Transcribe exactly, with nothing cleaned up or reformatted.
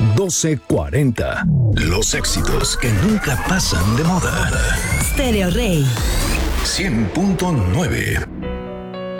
doce cuarenta. Los éxitos que nunca pasan de moda. Stereo Rey. cien punto nueve.